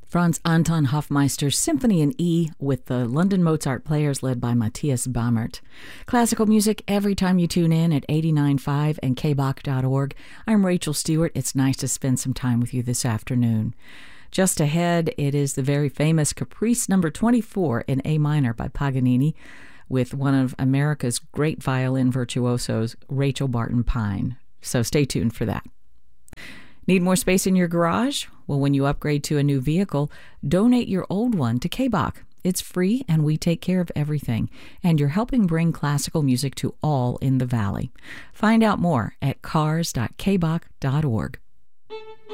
Franz Anton Hofmeister's Symphony in E with the London Mozart Players led by Matthias Bammert. Classical music every time you tune in at 89.5 and kbach.org. I'm Rachel Stewart. It's nice to spend some time with you this afternoon. Just ahead, it is the very famous Caprice number 24 in A minor by Paganini with one of America's great violin virtuosos, Rachel Barton Pine. So stay tuned for that. Need more space in your garage? Well, when you upgrade to a new vehicle, donate your old one to KBach. It's free and we take care of everything. And you're helping bring classical music to all in the Valley. Find out more at cars.kbach.org.